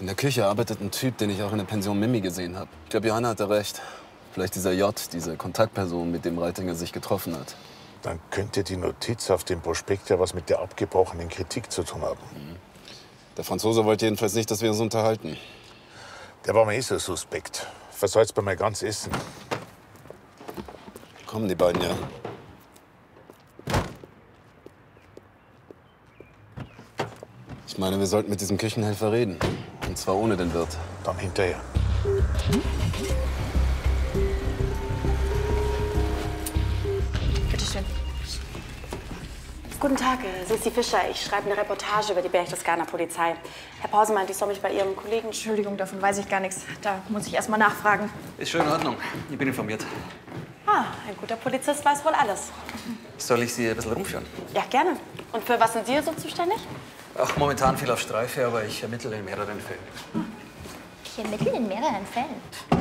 In der Küche arbeitet ein Typ, den ich auch in der Pension Mimi gesehen habe. Ich glaube, Johanna hatte recht. Vielleicht dieser J, diese Kontaktperson, mit dem Reitinger sich getroffen hat. Dann könnte die Notiz auf dem Prospekt ja was mit der abgebrochenen Kritik zu tun haben. Der Franzose wollte jedenfalls nicht, dass wir uns unterhalten. Der war mir eh so suspekt. Versalzt bei mir ganz Essen. Kommen die beiden ja. Ich meine, wir sollten mit diesem Küchenhelfer reden. Und zwar ohne den Wirt. Dann hinterher. Bitte schön. Guten Tag, Sissi Fischer. Ich schreibe eine Reportage über die Berchtesgadener Polizei. Herr Pause meint, ich soll mich bei Ihrem Kollegen... Entschuldigung, davon weiß ich gar nichts. Da muss ich erst mal nachfragen. Ist schon in Ordnung. Ich bin informiert. Ah, ein guter Polizist weiß wohl alles. Soll ich Sie ein bisschen rumführen? Ja, gerne. Und für was sind Sie hier so zuständig? Ach, momentan viel auf Streife, aber ich ermittle in mehreren Fällen. Ich ermittle in mehreren Fällen.